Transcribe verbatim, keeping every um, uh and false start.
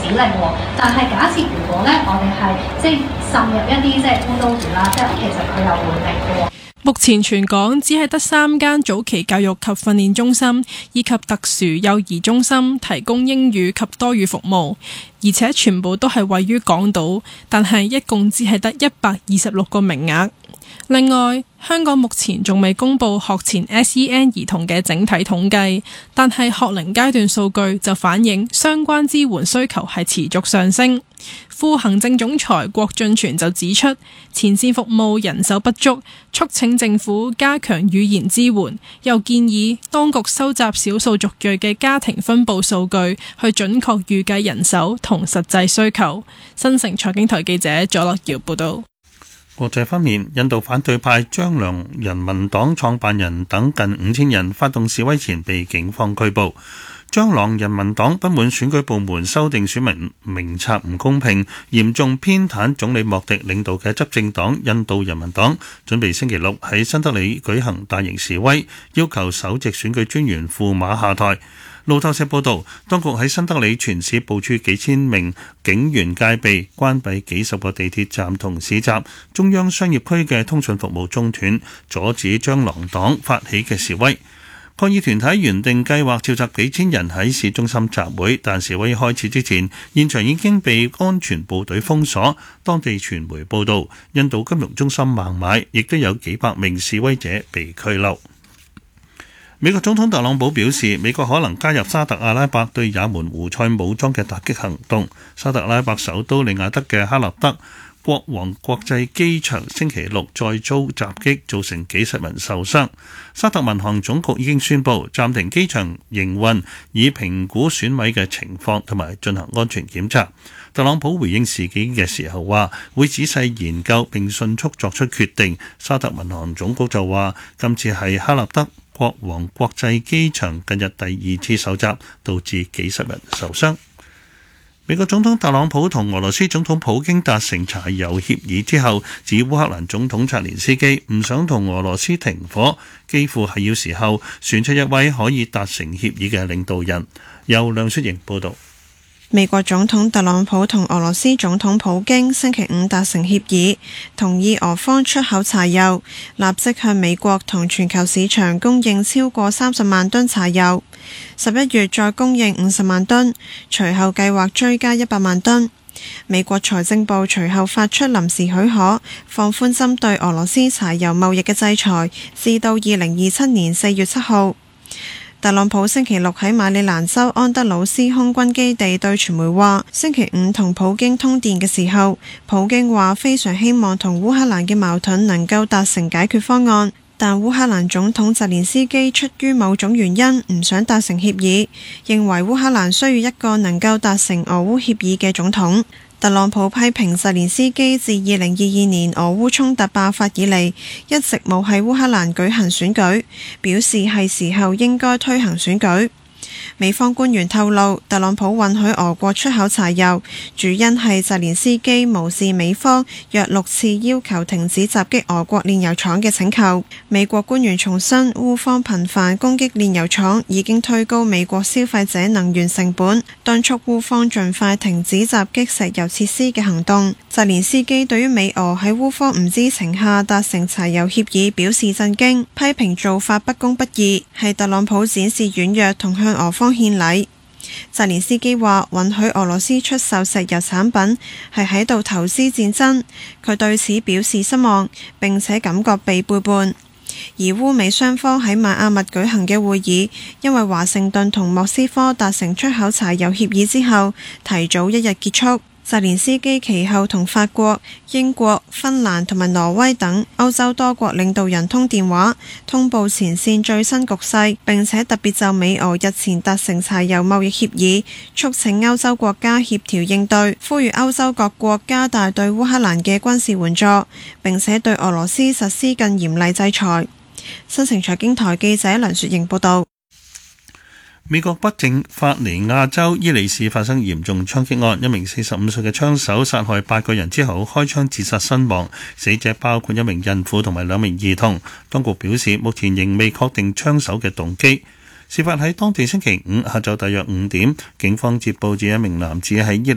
指令喎。但係假設如果咧，我哋係即係滲入一啲即係污糟魚啦，即係其實佢又會明嘅喎。 目前全港只係得三間早期教育及訓練中心以及特殊幼兒中心提供英語及多語服務，而且全部都係位於港島，但係一共只係得一百二十六個名額。另外，香港目前仲未公布學前 S E N 兒童嘅整體統計，但係學齡階段數據就反映相關支援需求係持續上升。副行政總裁郭俊全就指出，前線服務人手不足，促請政府加強語言支援，又建議當局收集少數族裔嘅家庭分佈數據，去準確預計人手同實際需求。新城財經台記者左樂瑤報道。 國際方面，印度反對派張良人民黨創辦人等近五千人發動示威前被警方拘捕。張良人民黨不滿選舉部門修訂選民名冊唔公平，嚴重偏袒總理莫迪領導嘅執政黨印度人民黨，準備星期六喺新德里舉行大型示威，要求首席選舉專員庫馬下台。路透社報道，當局喺新德里全市部署幾千名警員戒備，關閉幾十個地鐵站同市集，中央商業區嘅通訊服務中斷，阻止張良黨發起嘅示威。抗議團體原定計劃召集幾千人喺市中心集會，但示威開始之前，現場已經被安全部隊封鎖。當地傳媒報道，印度金融中心孟買亦都有幾百名示威者被拘留。美國總統特朗普表示，美國可能加入沙特阿拉伯對也門胡塞武裝嘅打擊行動。沙特阿拉伯首都利雅得嘅哈立德國王國際機場星期六再遭襲擊，造成幾十人受傷。沙特民航總局已經宣布暫停機場營運，以評估損毀嘅情況同埋進行安全檢查。特朗普回應事件嘅時候話，會仔細研究並迅速作出決定。沙特民航總局就話，今次係哈立德國王國際機場近日第二次受襲，導致幾十人受傷。美國總統特朗普同俄羅斯總統普京達成柴油協議之後，指烏克蘭總統澤連斯基唔想同俄羅斯停火，幾乎係要時候選出一位可以達成協議嘅領導人。由梁雪瑩報導。 美國總統特朗普同俄羅斯總統普京星期五達成協議，同意俄方出口柴油，立即向美國同全球市場供應超過三十萬噸柴油，十一月再供應五十萬噸，隨後計劃追加一百萬噸。美國財政部隨後發出臨時許可，放寬針對俄羅斯柴油貿易嘅制裁，至到二零二七年四月七號。特朗普星期六喺馬里蘭州安德魯斯空軍基地對傳媒話，星期五同普京通電嘅時候，普京話非常希望同烏克蘭嘅矛盾能夠達成解決方案，但烏克蘭總統澤連斯基出於某種原因唔想達成協議，認為烏克蘭需要一個能夠達成俄烏協議嘅總統。特朗普批評澤連斯基自二零二二年俄烏衝突爆發以嚟，一直冇喺烏克蘭舉行選舉，表示係時候應該推行選舉。美方官員透露，特朗普允許俄國出口柴油，主因係澤連斯基無視美方約六次要求停止襲擊俄國煉油廠嘅請求。美國官員重申，烏方頻繁攻擊煉油廠已經推高美國消費者能源成本，敦促烏方盡快停止襲擊石油設施嘅行動。澤連斯基對於美俄喺烏方唔知情下達成柴油協議表示震驚，批評做法不公不義，係特朗普展示軟弱同向俄方獻禮。澤連斯基話允許俄羅斯出售石油產品係喺度投資戰爭，佢對此表示失望，並且感覺被背叛。而烏美雙方喺邁阿密舉行嘅會議，因為華盛頓同莫斯科達成出口柴油協議之後，提早一日結束。澤連斯基其後同法國、英國、芬蘭同埋挪威等歐洲多國領導人通電話，通報前線最新局勢，並且特別就美俄日前達成柴油貿易協議，促請歐洲國家協調應對，呼籲歐洲各國加大對烏克蘭嘅軍事援助，並且對俄羅斯實施更嚴厲制裁。新城財經台記者梁雪瑩報道。 美國北證法尼亞州伊利市發生嚴重槍擊案，一名四十五歲嘅槍手殺害八個人之後開槍自殺身亡，死者包括一名孕婦同埋兩名兒童。當局表示，目前仍未確定槍手嘅動機。事發喺當地星期五下晝大約五點，警方接報指一名男子喺伊